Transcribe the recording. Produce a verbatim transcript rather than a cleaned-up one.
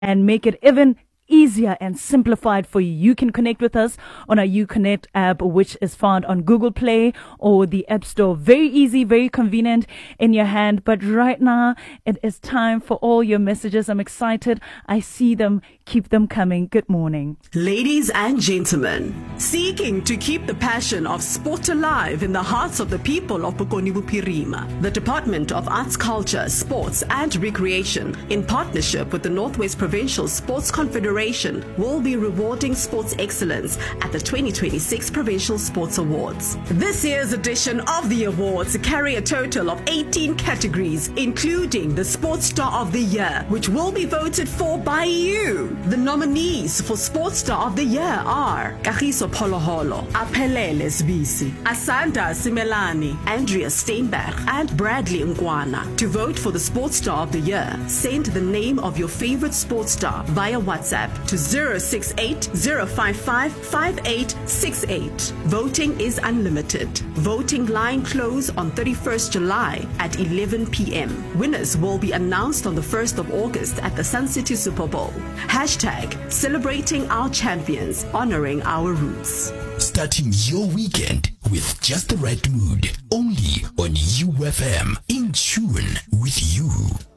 and make it even easier and simplified for you. You can connect with us on our UConnect app, which is found on Google Play or the App Store. Very easy, very convenient in your hand. But right now, it is time for all your messages. I'm excited. I see them. Keep them coming. Good morning. Ladies and gentlemen, seeking to keep the passion of sport alive in the hearts of the people of Bokoni Bophirima, the Department of Arts, Culture, Sports and Recreation, in partnership with the Northwest Provincial Sports Confederation, will be rewarding sports excellence at the twenty twenty-six Provincial Sports Awards. This year's edition of the awards carry a total of eighteen categories, including the Sports Star of the Year, which will be voted for by you. The nominees for Sports Star of the Year are Kagiso Poloholo, Aphelele Sbisi, Asanda Simelani, Andrea Steinberg, and Bradley Nkwana. To vote for the Sports Star of the Year, send the name of your favorite sports star via WhatsApp to zero six eight zero five five five eight six eight. Voting is unlimited. Voting line close on thirty-first July at eleven p.m. Winners will be announced on the first of August at the Sun City Super Bowl. Hashtag celebrating our champions, honoring our roots. Starting your weekend with just the right mood. Only on U F M. In tune with you.